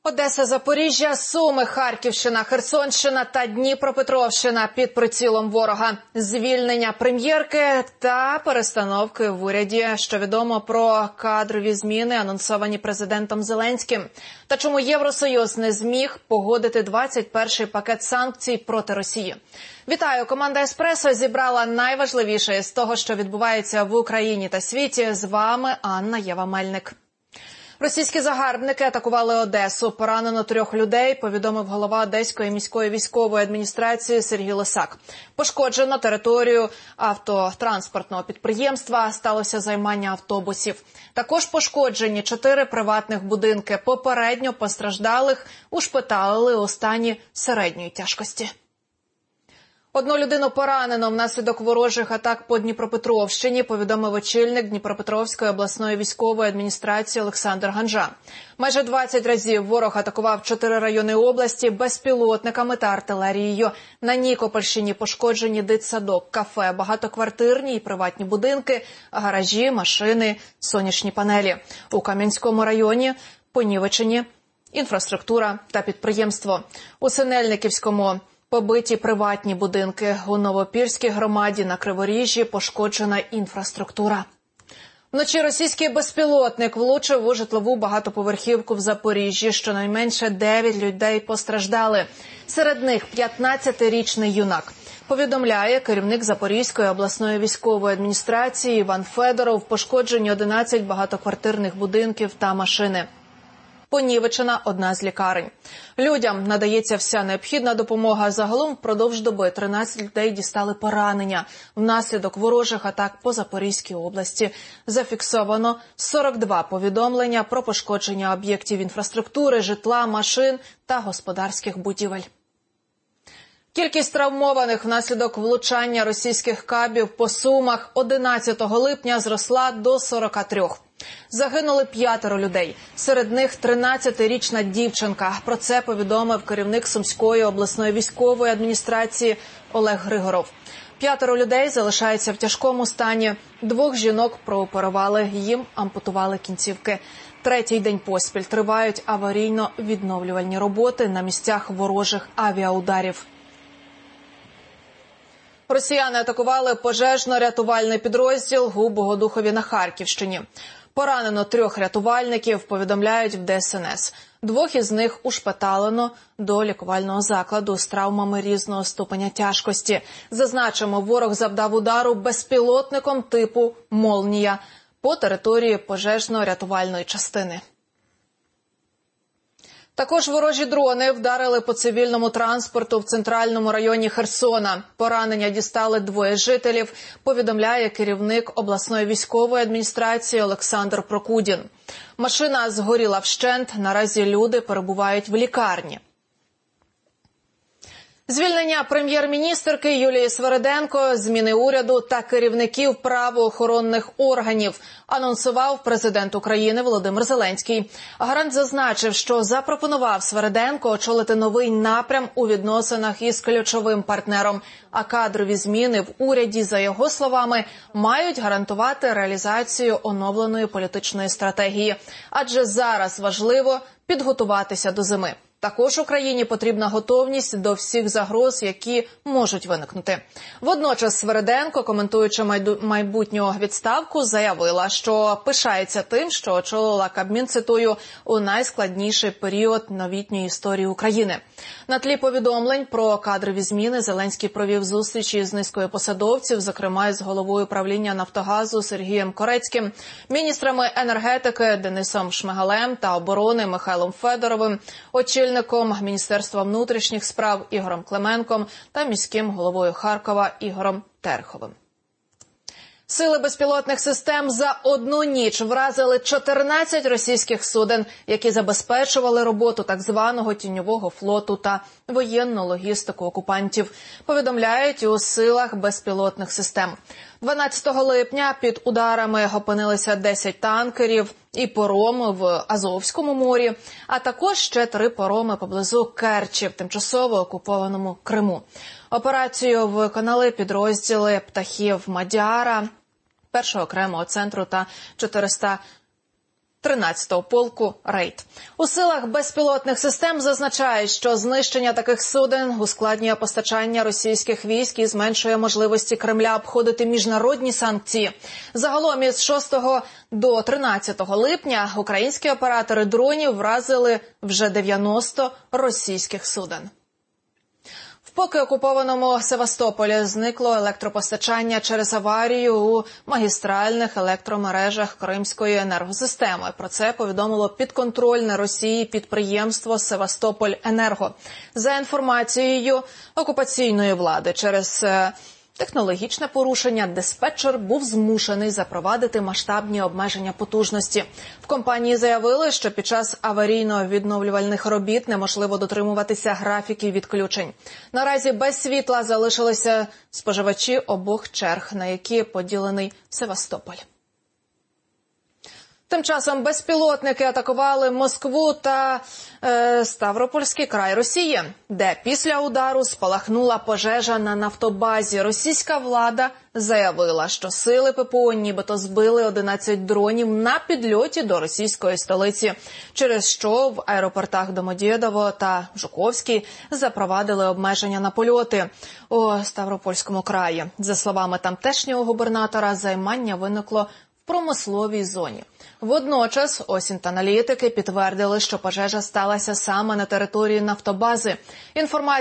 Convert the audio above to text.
Одеса, Запоріжжя, Суми, Харківщина, Херсонщина та Дніпропетровщина під прицілом ворога. Звільнення прем'єрки та перестановки в уряді. Що відомо про кадрові зміни, анонсовані президентом Зеленським. Та чому Євросоюз не зміг погодити 21-й пакет санкцій проти Росії. Вітаю! Команда «Еспресо» зібрала найважливіше з того, що відбувається в Україні та світі. З вами Анна Єва Мельник. Російські загарбники атакували Одесу. Поранено 3 людей, повідомив голова Одеської міської військової адміністрації Сергій Лисак. Пошкоджено територію автотранспортного підприємства, сталося займання автобусів. Також пошкоджені 4 приватних будинки. Попередньо постраждалих ушпиталили у стані середньої тяжкості. 1 людину поранено внаслідок ворожих атак по Дніпропетровщині, повідомив очільник Дніпропетровської обласної військової адміністрації Олександр Ганжа. Майже 20 разів ворог атакував 4 райони області безпілотниками та артилерією. На Нікопольщині пошкоджені дитсадок, кафе, багатоквартирні і приватні будинки, гаражі, машини, сонячні панелі. У Кам'янському районі понівечені інфраструктура та підприємство. У Синельниківському побиті приватні будинки. У Новопільській громаді на Криворіжжі пошкоджена інфраструктура. Вночі російський безпілотник влучив у житлову багатоповерхівку в Запоріжжі. Щонайменше 9 людей постраждали. Серед них 15-річний юнак. Повідомляє керівник Запорізької обласної військової адміністрації Іван Федоров. Пошкоджені 11 багатоквартирних будинків та машини. Понівечена одна з лікарень. Людям надається вся необхідна допомога. Загалом впродовж доби 13 людей дістали поранення. Внаслідок ворожих атак по Запорізькій області зафіксовано 42 повідомлення про пошкодження об'єктів інфраструктури, житла, машин та господарських будівель. Кількість травмованих внаслідок влучання російських кабів по Сумах 11 липня зросла до 43. Загинули 5 людей. Серед них 13-річна дівчинка. Про це повідомив керівник Сумської обласної військової адміністрації Олег Григоров. 5 людей залишаються в тяжкому стані. 2 жінок прооперували, їм ампутували кінцівки. 3-й день поспіль тривають аварійно-відновлювальні роботи на місцях ворожих авіаударів. Росіяни атакували пожежно-рятувальний підрозділ у Богодухові на Харківщині. Поранено 3 рятувальників, повідомляють в ДСНС. 2 із них ушпиталено до лікувального закладу з травмами різного ступеня тяжкості. Зазначимо, ворог завдав удару безпілотником типу «Молнія» по території пожежно-рятувальної частини. Також ворожі дрони вдарили по цивільному транспорту в центральному районі Херсона. Поранення дістали 2 жителів, повідомляє керівник обласної військової адміністрації Олександр Прокудін. Машина згоріла вщент, наразі люди перебувають в лікарні. Звільнення прем'єр-міністерки Юлії Свериденко, зміни уряду та керівників правоохоронних органів анонсував президент України Володимир Зеленський. Гарант зазначив, що запропонував Свериденко очолити новий напрям у відносинах із ключовим партнером. А кадрові зміни в уряді, за його словами, мають гарантувати реалізацію оновленої політичної стратегії. Адже зараз важливо підготуватися до зими. Також Україні потрібна готовність до всіх загроз, які можуть виникнути. Водночас Свериденко, коментуючи майбутню відставку, заявила, що пишається тим, що очолила Кабмін, цитую, у найскладніший період новітньої історії України. На тлі повідомлень про кадрові зміни Зеленський провів зустрічі з низкою посадовців, зокрема із головою правління «Нафтогазу» Сергієм Корецьким, міністрами енергетики Денисом Шмигалем та оборони Михайлом Федоровим, очільником Міністерства внутрішніх справ Ігорем Клименком та міським головою Харкова Ігорем Терховим. Сили безпілотних систем за одну ніч вразили 14 російських суден, які забезпечували роботу так званого тіньового флоту та воєнну логістику окупантів, повідомляють у силах безпілотних систем. 12 липня під ударами опинилися 10 танкерів і пароми в Азовському морі, а також ще 3 пароми поблизу Керчі в тимчасово окупованому Криму. Операцію виконали підрозділи птахів Мадяра, 1-го окремого центру та 13-го полку «Рейд». У силах безпілотних систем зазначають, що знищення таких суден ускладнює постачання російських військ і зменшує можливості Кремля обходити міжнародні санкції. Загалом із 6 до 13 липня українські оператори дронів вразили вже 90 російських суден. В поки окупованому Севастополі зникло електропостачання через аварію у магістральних електромережах Кримської енергосистеми. Про це повідомило підконтрольне Росії підприємство «Севастополь-Енерго». За інформацією окупаційної влади, через технологічне порушення диспетчер був змушений запровадити масштабні обмеження потужності. В компанії заявили, що під час аварійно-відновлювальних робіт неможливо дотримуватися графіків відключень. Наразі без світла залишилися споживачі обох черг, на які поділений Севастополь. Тим часом безпілотники атакували Москву та Ставропольський край Росії, де після удару спалахнула пожежа на нафтобазі. Російська влада заявила, що сили ППО нібито збили 11 дронів на підльоті до російської столиці, через що в аеропортах Домодєдово та Жуковський запровадили обмеження на польоти у Ставропольському краї. За словами тамтешнього губернатора, займання виникло в промисловій зоні. Водночас осінт-аналітики підтвердили, що пожежа сталася саме на території нафтобази.